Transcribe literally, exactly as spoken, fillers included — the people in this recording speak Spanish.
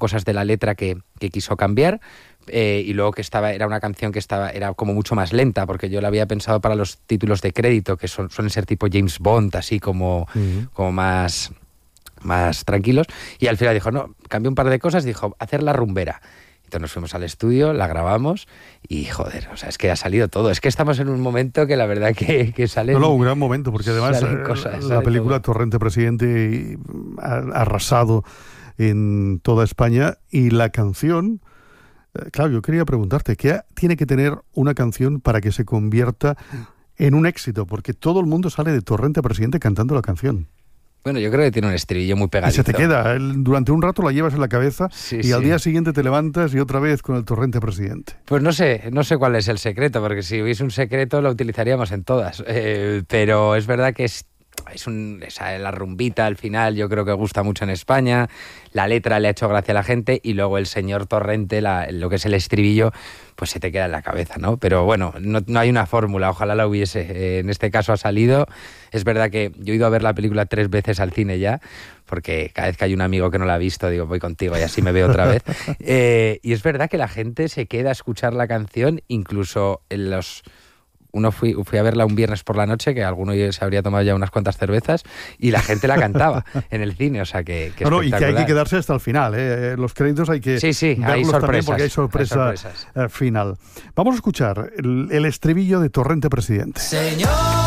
cosas de la letra que, que quiso cambiar. Eh, y luego que estaba era una canción que estaba era como mucho más lenta, porque yo la había pensado para los títulos de crédito, que son, suelen ser tipo James Bond, así como, uh-huh. como más, más tranquilos. Y al final dijo, no, cambió un par de cosas, dijo, hacer la rumbera. Entonces nos fuimos al estudio, la grabamos y joder, o sea, es que ha salido todo. Es que estamos en un momento que la verdad que, que sale. No, no, un gran momento, porque además cosas, la película todo. Torrente Presidente ha arrasado en toda España y la canción. Claro, yo quería preguntarte, ¿qué tiene que tener una canción para que se convierta en un éxito? Porque todo el mundo sale de Torrente Presidente cantando la canción. Bueno, yo creo que tiene un estribillo muy pegadizo. Y se te queda, el, durante un rato la llevas en la cabeza sí, y sí. al día siguiente te levantas y otra vez con el Torrente Presidente. Pues no sé, no sé cuál es el secreto, porque si hubiese un secreto lo utilizaríamos en todas. Eh, pero es verdad que es Es un, esa, la rumbita al final yo creo que gusta mucho en España, la letra le ha hecho gracia a la gente y luego el señor Torrente, la, lo que es el estribillo, pues se te queda en la cabeza, ¿no? Pero bueno, no, no hay una fórmula, ojalá la hubiese. Eh, en este caso ha salido. Es verdad que yo he ido a ver la película tres veces al cine ya, porque cada vez que hay un amigo que no la ha visto, digo, voy contigo y así me veo otra vez. Eh, y es verdad que la gente se queda a escuchar la canción, incluso en los... Uno fui, fui a verla un viernes por la noche, que alguno se habría tomado ya unas cuantas cervezas, y la gente la cantaba en el cine, o sea que, que no, no, y que hay que quedarse hasta el final, ¿eh? Los créditos hay que sí, sí, verlos hay sorpresas, también porque hay sorpresa hay sorpresas. final. Vamos a escuchar el, el estribillo de Torrente Presidente. Señor.